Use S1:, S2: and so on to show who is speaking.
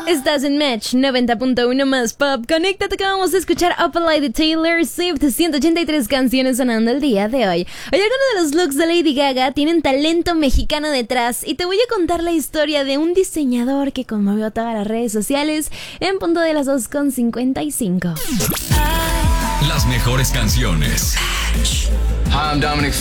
S1: Estás en Match 90.1 más pop. Conéctate que vamos a escuchar Up All Night de Taylor Swift. 183 canciones sonando el día de hoy. Hoy algunos de los looks de Lady Gaga tienen talento mexicano detrás. Y te voy a contar la historia de un diseñador que conmovió todas las redes sociales en punto de las 2:55.
S2: Las mejores canciones.
S3: Hi, I'm Dominic